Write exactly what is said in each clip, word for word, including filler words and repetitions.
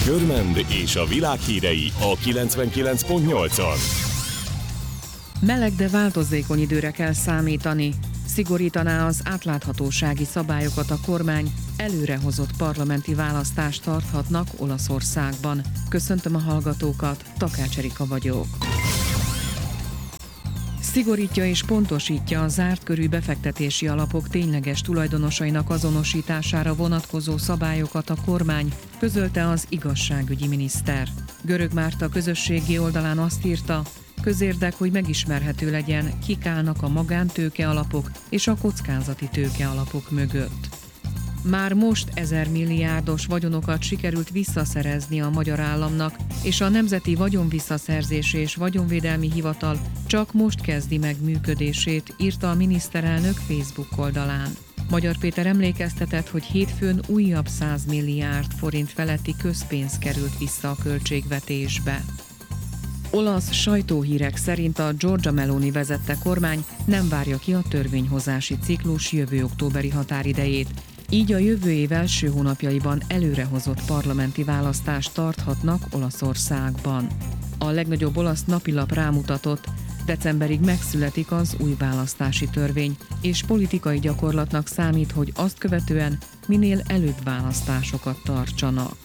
Körmend és a világ hírei a kilencvenkilenc pont nyolcon. Meleg, de változékony időre kell számítani. Szigorítaná az átláthatósági szabályokat a kormány, előrehozott parlamenti választást tarthatnak Olaszországban. Köszöntöm a hallgatókat, Takács Erika vagyok. Szigorítja és pontosítja a zárt körű befektetési alapok tényleges tulajdonosainak azonosítására vonatkozó szabályokat a kormány, közölte az igazságügyi miniszter. Görög Márta közösségi oldalán azt írta, közérdek, hogy megismerhető legyen, kik állnak a magántőke alapok és a kockázati tőke alapok mögött. Már most ezer milliárdos vagyonokat sikerült visszaszerezni a magyar államnak, és a Nemzeti Vagyonvisszaszerzési és Vagyonvédelmi Hivatal csak most kezdi meg működését, írta a miniszterelnök Facebook oldalán. Magyar Péter emlékeztetett, hogy hétfőn újabb száz milliárd forint feletti közpénz került vissza a költségvetésbe. Olasz sajtóhírek szerint a Giorgia Meloni vezette kormány nem várja ki a törvényhozási ciklus jövő októberi határidejét, így a jövő év első hónapjaiban előrehozott parlamenti választást tarthatnak Olaszországban. A legnagyobb olasz napilap rámutatott, decemberig megszületik az új választási törvény, és politikai gyakorlatnak számít, hogy azt követően minél előbb választásokat tartsanak.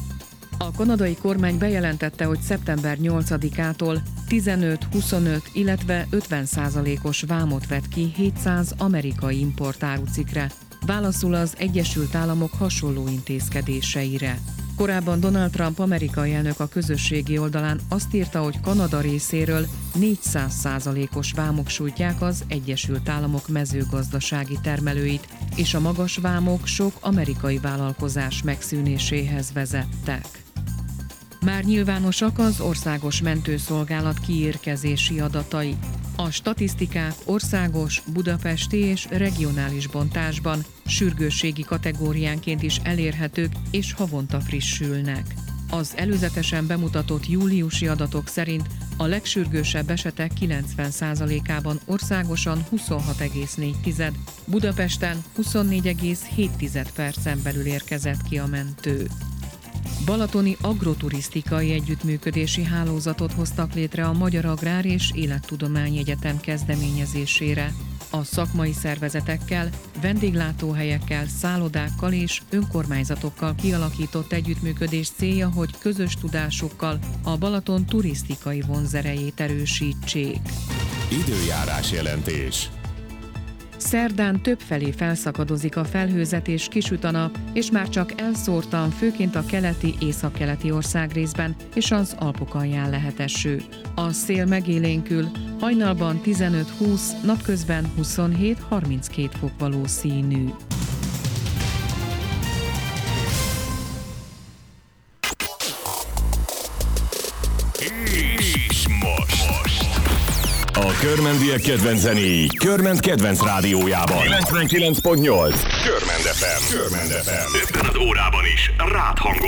A kanadai kormány bejelentette, hogy szeptember nyolcadikától tizenöt, huszonöt, illetve ötven százalékos vámot vet ki hétszáz amerikai importárucikkre, válaszul az Egyesült Államok hasonló intézkedéseire. Korábban Donald Trump amerikai elnök a közösségi oldalán azt írta, hogy Kanada részéről négyszáz százalékos vámok sújtják az Egyesült Államok mezőgazdasági termelőit, és a magas vámok sok amerikai vállalkozás megszűnéséhez vezettek. Már nyilvánosak az Országos Mentőszolgálat kiérkezési adatai. A statisztikák országos, budapesti és regionális bontásban, sürgősségi kategóriánként is elérhetők és havonta frissülnek. Az előzetesen bemutatott júliusi adatok szerint a legsürgősebb esetek kilencven százalékában országosan huszonhat egész négy, Budapesten huszonnégy egész hét percen belül érkezett ki a mentő. Balatoni agroturisztikai együttműködési hálózatot hoztak létre a Magyar Agrár és Élettudományi Egyetem kezdeményezésére. A szakmai szervezetekkel, vendéglátóhelyekkel, szállodákkal és önkormányzatokkal kialakított együttműködés célja, hogy közös tudásukkal a Balaton turisztikai vonzerejét erősítsék. Időjárás jelentés. Szerdán többfelé felszakadozik a felhőzet és kisüt a nap, és már csak elszórtan, főként a keleti, északkeleti országrészben és az Alpok alján lehet eső. A szél megélénkül, hajnalban tizenöt-húsz, napközben huszonhét-harminckét fok valószínű. És most. A körmendiek kedvenc zenéi Körmend kedvenc rádiójában. kilencvenkilenc pont nyolc. Körmend ef em. Körmend ef em. Ebben az órában is rád hangol.